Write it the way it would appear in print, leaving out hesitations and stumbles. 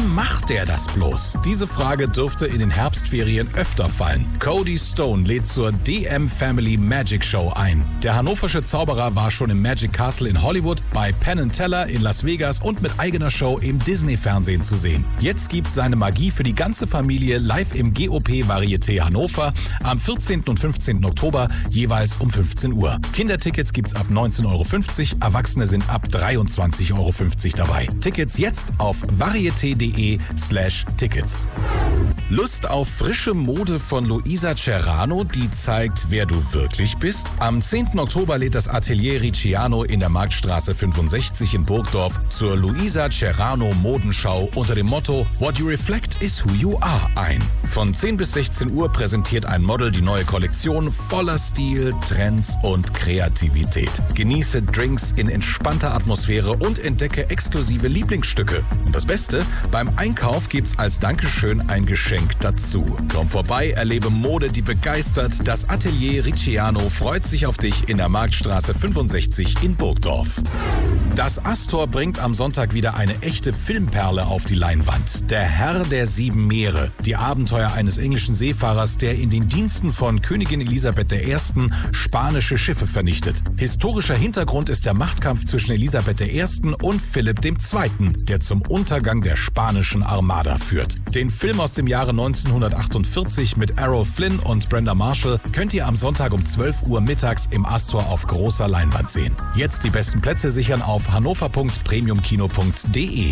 macht der das bloß? Diese Frage dürfte in den Herbstferien öfter fallen. Cody Stone lädt zur DM Family Magic Show ein. Der hannoversche Zauberer war schon im Magic Castle in Hollywood, bei Penn & Teller in Las Vegas und mit eigener Show im Disney-Fernsehen zu sehen. Jetzt gibt seine Magie für die ganze Familie live im GOP Varieté Hannover am 14. und 15. Oktober jeweils um 15 Uhr. Kindertickets gibt's ab 19,50 €, Erwachsene sind ab 23,50 € dabei. Tickets jetzt auf varieté.de/Tickets. Lust auf frische Mode von Luisa Cerrano, die zeigt, wer du wirklich bist? Am 10. Oktober lädt das Atelier Ricciano in der Marktstraße 65 in Burgdorf zur Luisa Cerrano Modenschau unter dem Motto What you reflect is who you are ein. Von 10 bis 16 Uhr präsentiert ein Model die neue Kollektion voller Stil, Trends und Kreativität. Genieße Drinks in entspannter Atmosphäre und entdecke exklusive Lieblingsstücke. Und das Beste, beim Einkauf gibt's als Dankeschön ein Geschenk dazu. Komm vorbei, erlebe Mode, die begeistert. Das Atelier Ricciano freut sich auf dich in der Marktstraße 65 in Burgdorf. Das Astor bringt am Sonntag wieder eine echte Filmperle auf die Leinwand. Der Herr der 7 Meere. Die Abenteuer eines englischen Seefahrers, der in den Diensten von Königin Elisabeth I. spanische Schiffe vernichtet. Historischer Hintergrund ist der Machtkampf zwischen Elisabeth I. und Philipp II., der zum Untergang der spanischen Armada führt. Den Film aus dem Jahre 1948 mit Errol Flynn und Brenda Marshall könnt ihr am Sonntag um 12 Uhr mittags im Astor auf großer Leinwand sehen. Jetzt die besten Plätze sichern auf hannover.premiumkino.de.